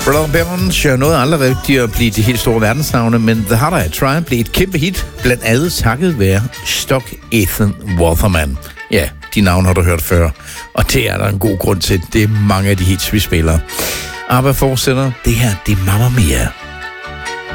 Brother Bevan nåede aldrig rigtigt at blive de helt store verdensnavne, men The Harder I Try blev et kæmpe hit, blandt andet takket være Stock Ethan Waterman. Ja, de navne har du hørt før, og det er der en god grund til. Det er mange af de hits, vi spiller. ABBA fortsætter. Det her, det er Mamma Mia.